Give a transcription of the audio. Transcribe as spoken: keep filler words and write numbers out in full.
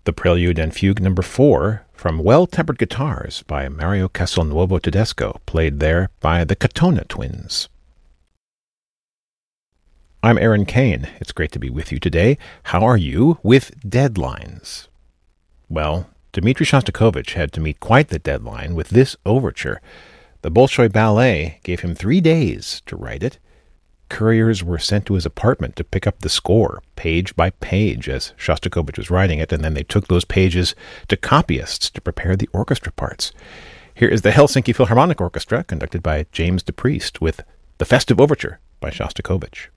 the Prelude and Fugue number four from Well-Tempered Guitars by Mario Castelnuovo Tedesco, played there by the Katona Twins. I'm Aaron Kane. It's great to be with you today. How are you with deadlines? Well, Dmitri Shostakovich had to meet quite the deadline with this overture. The Bolshoi Ballet gave him three days to write it. Couriers were sent to his apartment to pick up the score, page by page, as Shostakovich was writing it, and then they took those pages to copyists to prepare the orchestra parts. Here is the Helsinki Philharmonic Orchestra, conducted by James DePriest, with The Festive Overture by Shostakovich.